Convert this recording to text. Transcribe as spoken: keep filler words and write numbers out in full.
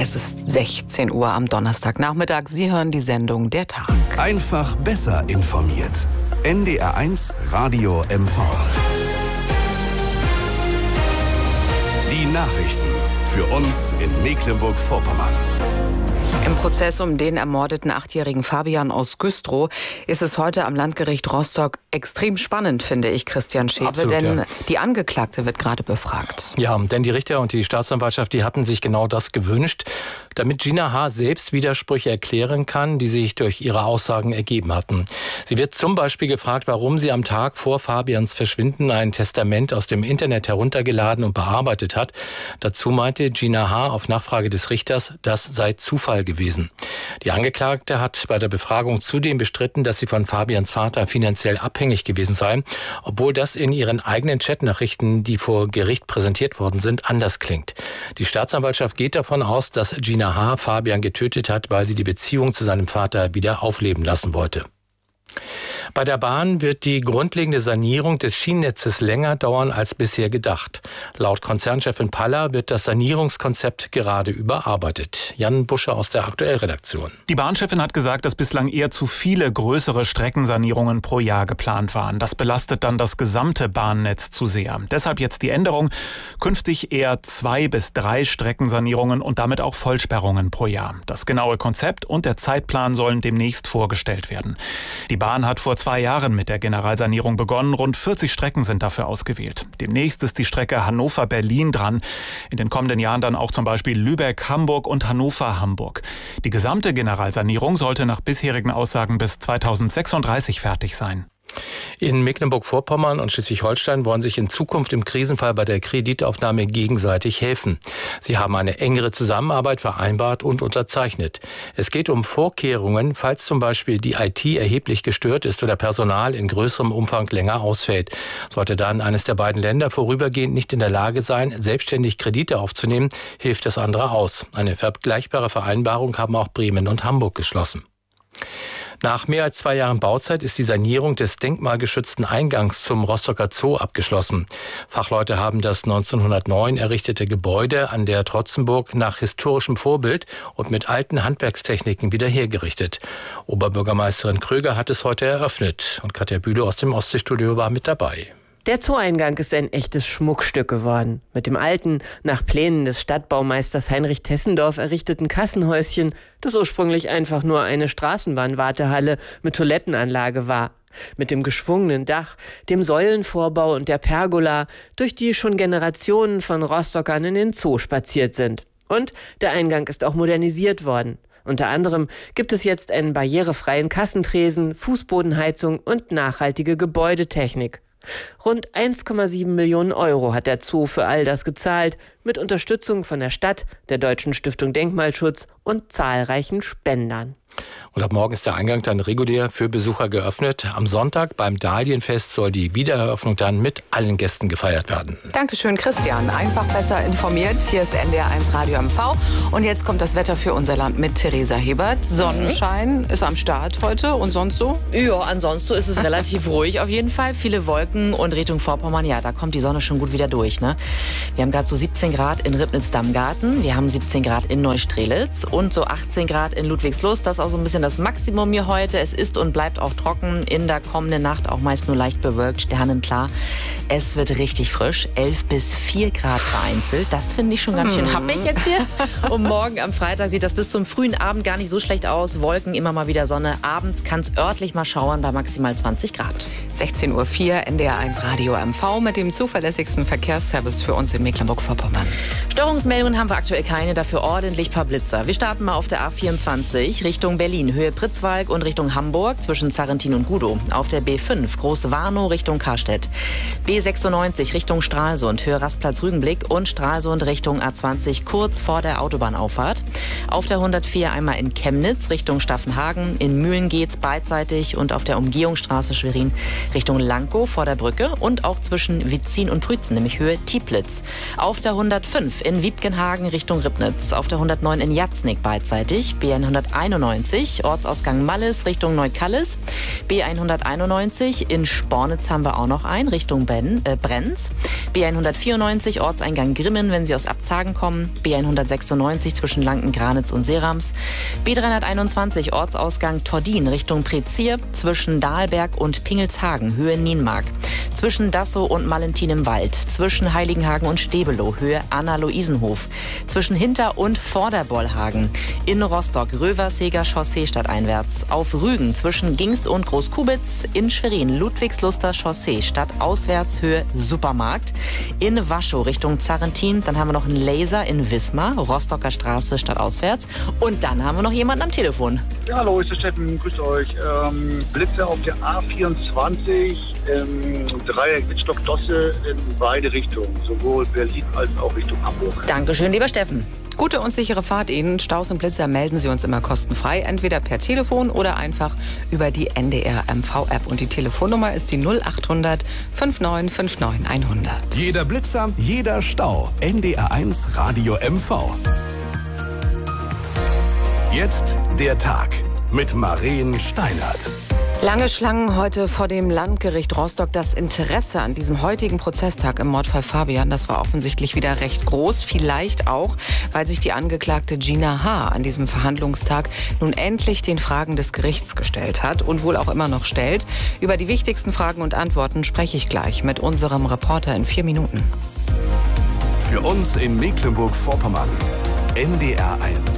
Es ist sechzehn Uhr am Donnerstagnachmittag. Sie hören die Sendung Der Tag. Einfach besser informiert. N D R eins Radio M V. Die Nachrichten für uns in Mecklenburg-Vorpommern. Im Prozess um den ermordeten achtjährigen Fabian aus Güstrow ist es heute am Landgericht Rostock extrem spannend, finde ich, Christian Schewe, Absolut, denn ja. die Angeklagte wird gerade befragt. Ja, denn die Richter und die Staatsanwaltschaft, die hatten sich genau das gewünscht, damit Gina H. selbst Widersprüche erklären kann, die sich durch ihre Aussagen ergeben hatten. Sie wird zum Beispiel gefragt, warum sie am Tag vor Fabians Verschwinden ein Testament aus dem Internet heruntergeladen und bearbeitet hat. Dazu meinte Gina H. auf Nachfrage des Richters, das sei Zufall gewesen. Die Angeklagte hat bei der Befragung zudem bestritten, dass sie von Fabians Vater finanziell abhängig gewesen sei, obwohl das in ihren eigenen Chatnachrichten, die vor Gericht präsentiert worden sind, anders klingt. Die Staatsanwaltschaft geht davon aus, dass Gina H. Fabian getötet hat, weil sie die Beziehung zu seinem Vater wieder aufleben lassen wollte. Bei der Bahn wird die grundlegende Sanierung des Schienennetzes länger dauern als bisher gedacht. Laut Konzernchefin Paller wird das Sanierungskonzept gerade überarbeitet. Jan Busche aus der Aktuellredaktion. Die Bahnchefin hat gesagt, dass bislang eher zu viele größere Streckensanierungen pro Jahr geplant waren. Das belastet dann das gesamte Bahnnetz zu sehr. Deshalb jetzt die Änderung. Künftig eher zwei bis drei Streckensanierungen und damit auch Vollsperrungen pro Jahr. Das genaue Konzept und der Zeitplan sollen demnächst vorgestellt werden. Die Bahn hat vor zwei Jahren mit der Generalsanierung begonnen. Rund vierzig Strecken sind dafür ausgewählt. Demnächst ist die Strecke Hannover-Berlin dran. In den kommenden Jahren dann auch zum Beispiel Lübeck-Hamburg und Hannover-Hamburg. Die gesamte Generalsanierung sollte nach bisherigen Aussagen bis zweitausendsechsunddreißig fertig sein. In Mecklenburg-Vorpommern und Schleswig-Holstein wollen sich in Zukunft im Krisenfall bei der Kreditaufnahme gegenseitig helfen. Sie haben eine engere Zusammenarbeit vereinbart und unterzeichnet. Es geht um Vorkehrungen, falls zum Beispiel die I T erheblich gestört ist oder Personal in größerem Umfang länger ausfällt. Sollte dann eines der beiden Länder vorübergehend nicht in der Lage sein, selbstständig Kredite aufzunehmen, hilft das andere aus. Eine vergleichbare Vereinbarung haben auch Bremen und Hamburg geschlossen. Nach mehr als zwei Jahren Bauzeit ist die Sanierung des denkmalgeschützten Eingangs zum Rostocker Zoo abgeschlossen. Fachleute haben das neunzehnhundertneun errichtete Gebäude an der Trotzenburg nach historischem Vorbild und mit alten Handwerkstechniken wieder hergerichtet. Oberbürgermeisterin Kröger hat es heute eröffnet und Katja Bühle aus dem Ostseestudio war mit dabei. Der Zoo-Eingang ist ein echtes Schmuckstück geworden. Mit dem alten, nach Plänen des Stadtbaumeisters Heinrich Tessendorf errichteten Kassenhäuschen, das ursprünglich einfach nur eine Straßenbahnwartehalle mit Toilettenanlage war. Mit dem geschwungenen Dach, dem Säulenvorbau und der Pergola, durch die schon Generationen von Rostockern in den Zoo spaziert sind. Und der Eingang ist auch modernisiert worden. Unter anderem gibt es jetzt einen barrierefreien Kassentresen, Fußbodenheizung und nachhaltige Gebäudetechnik. Rund eins Komma sieben Millionen Euro hat der Zoo für all das gezahlt, mit Unterstützung von der Stadt, der Deutschen Stiftung Denkmalschutz und zahlreichen Spendern. Und ab morgen ist der Eingang dann regulär für Besucher geöffnet. Am Sonntag beim Dahlienfest soll die Wiedereröffnung dann mit allen Gästen gefeiert werden. Dankeschön, Christian. Einfach besser informiert. Hier ist N D R eins Radio M V. Und jetzt kommt das Wetter für unser Land mit Theresa Hebert. Sonnenschein mhm. ist am Start heute und sonst so? Ja, ansonsten ist es relativ ruhig auf jeden Fall. Viele Wolken und Richtung Vorpommern, ja, da kommt die Sonne schon gut wieder durch. Ne? Wir haben gerade so siebzehn Grad in Ribnitz-Dammgarten. Wir haben siebzehn Grad in Neustrelitz und so achtzehn Grad in Ludwigslust. Das ist auch so ein bisschen das Maximum hier heute. Es ist und bleibt auch trocken. In der kommenden Nacht auch meist nur leicht bewölkt, sternenklar. Es wird richtig frisch. elf bis vier Grad vereinzelt. Das finde ich schon ganz schön happig jetzt hier. Und morgen am Freitag sieht das bis zum frühen Abend gar nicht so schlecht aus. Wolken, immer mal wieder Sonne. Abends kann es örtlich mal schauern bei maximal zwanzig Grad. sechzehn Uhr vier, N D R eins Radio M V mit dem zuverlässigsten Verkehrsservice für uns in Mecklenburg-Vorpommern. Störungsmeldungen haben wir aktuell keine, dafür ordentlich paar Blitzer. Wir starten mal auf der A vierundzwanzig Richtung Berlin, Höhe Pritzwalk und Richtung Hamburg zwischen Zarrentin und Gudow. Auf der B fünf Groß-Warnow Richtung Karstedt. B sechsundneunzig Richtung Stralsund, Höhe Rastplatz-Rügenblick und Stralsund Richtung A zwanzig kurz vor der Autobahnauffahrt. Auf der hundertvier einmal in Chemnitz Richtung Staffenhagen. In Mühlen geht's beidseitig und auf der Umgehungsstraße Schwerin Richtung Lankow vor der Brücke und auch zwischen Witzin und Prützen, nämlich Höhe Tieplitz. Auf der hundertvier hundertfünf in Wiebkenhagen Richtung Ribnitz, auf der hundertneun in Jatznig beidseitig, B hunderteinundneunzig Ortsausgang Malles Richtung Neukallis, B hunderteinundneunzig in Spornitz haben wir auch noch ein, Richtung ben, äh, Brenz, B hundertvierundneunzig Ortseingang Grimmen, wenn Sie aus Abzagen kommen, B hundertsechsundneunzig zwischen Lanken, Granitz und Seerams, B dreihunderteinundzwanzig Ortsausgang Tordin Richtung Prezier, zwischen Dahlberg und Pingelshagen, Höhe Nienmark, zwischen Dassow und Mallentin im Wald, zwischen Heiligenhagen und Stebelow, Höhe Anna-Luisenhof, zwischen Hinter- und Vorderbollhagen, in Rostock, Röverseger Chaussee stadteinwärts, auf Rügen zwischen Gingst und Großkubitz, in Schwerin, Ludwigslustrer Chaussee stadtauswärts, Höhe Supermarkt, in Waschow Richtung Zarrentin, dann haben wir noch einen Laser in Wismar, Rostocker Straße stadtauswärts und dann haben wir noch jemanden am Telefon. Ja, hallo, ist der Steffen, grüßt euch. Ähm, Blitze auf der A vierundzwanzig, ähm, Dreieck Wittstock-Dosse in beide Richtungen, sowohl Berlin als auch Richtung Hamburg. Dankeschön, lieber Steffen. Gute und sichere Fahrt Ihnen. Staus und Blitzer melden Sie uns immer kostenfrei, entweder per Telefon oder einfach über die N D R M V-App. Und die Telefonnummer ist die null achthundert neunundfünfzig neunundfünfzig hundert. Jeder Blitzer, jeder Stau. N D R eins Radio M V. Jetzt der Tag mit Maren Steinert. Lange Schlangen heute vor dem Landgericht Rostock. Das Interesse an diesem heutigen Prozesstag im Mordfall Fabian, das war offensichtlich wieder recht groß. Vielleicht auch, weil sich die Angeklagte Gina H. an diesem Verhandlungstag nun endlich den Fragen des Gerichts gestellt hat und wohl auch immer noch stellt. Über die wichtigsten Fragen und Antworten spreche ich gleich mit unserem Reporter in vier Minuten. Für uns in Mecklenburg-Vorpommern. N D R eins.